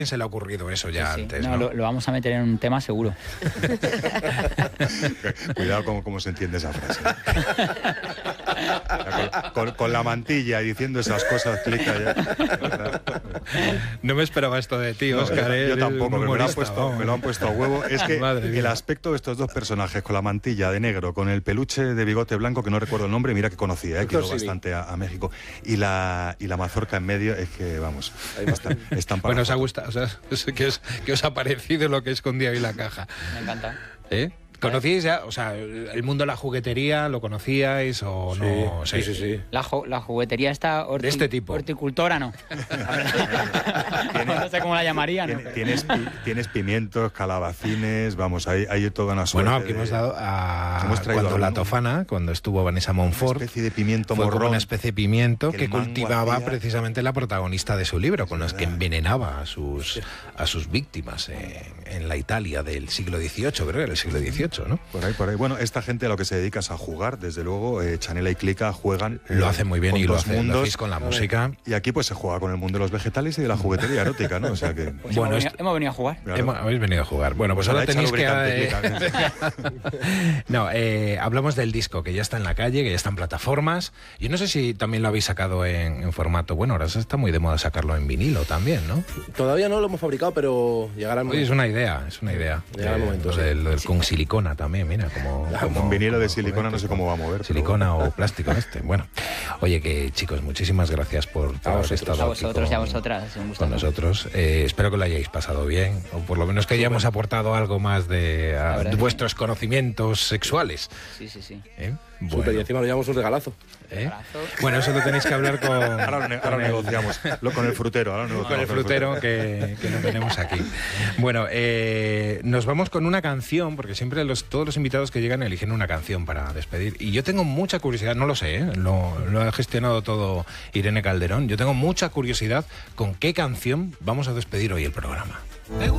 se le ha ocurrido eso ya antes, No, ¿no? lo vamos a meter en un tema seguro. Cuidado con cómo se entiende esa frase. Con la mantilla diciendo esas cosas, clica ya. No me esperaba esto de ti, Óscar. Yo tampoco, pero me lo han puesto a huevo. Es que Madre el mía. aspecto de estos dos personajes, con la mantilla de negro, con el peluche de bigote blanco, que no recuerdo el nombre, mira que conocía, que he ido bastante a México, y la mazorca en medio, es que, vamos, están para... Bueno, ¿os ha gustado? O sea, ¿qué os ha parecido lo que escondía hoy la caja? Me encanta. ¿Eh? ¿Conocíais ya? O sea, el mundo de la juguetería, ¿lo conocíais o no? Sí. La juguetería está de este tipo. Horticultora, no. No sé cómo la llamaría, ¿no? Tienes pimientos, calabacines, vamos, hay toda una suerte. Bueno, aquí hemos dado cuando la Tofana, cuando estuvo Vanessa Monfort, una especie de pimiento fue como morrón, una especie de pimiento que el mango cultivaba hacía... precisamente la protagonista de su libro, con los que envenenaba a sus víctimas en la Italia del siglo XVIII, creo que era el siglo XVIII, ¿no? Por ahí. Bueno, esta gente a lo que se dedica es a jugar, desde luego. Chanela y Clica juegan. Lo hacen muy bien y lo hacéis con la Vale. música. Y aquí pues se juega con el mundo de los vegetales y de la juguetería erótica, ¿no? O sea que... Pues bueno, hemos venido a jugar. Claro. Habéis venido a jugar. Bueno, pues ahora tenéis que... No, hablamos del disco, que ya está en la calle, que ya está en plataformas. Yo no sé si también lo habéis sacado en formato... Bueno, ahora está muy de moda sacarlo en vinilo también, ¿no? Todavía no lo hemos fabricado, pero llegará el momento. Oye, es una idea. Llegará el momento, Lo del con silicona también, mira, como un vinilo de silicona no sé cómo va a mover. Silicona o plástico Bueno, oye, que chicos, muchísimas gracias por haber estado a vosotros aquí y a vosotras. Un gusto. con nosotros. Espero que lo hayáis pasado bien, o por lo menos que hayamos aportado algo más de vuestros conocimientos sexuales. Sí. Bueno. Súper, y encima lo llevamos un regalazo. Bueno, eso lo tenéis que hablar con... Ahora negociamos. Con el frutero. Con el frutero que lo tenemos aquí. Bueno, nos vamos con una canción, porque siempre todos los invitados que llegan eligen una canción para despedir. Y yo tengo mucha curiosidad, no lo sé, lo ha gestionado todo Irene Calderón. Yo tengo mucha curiosidad con qué canción vamos a despedir hoy el programa.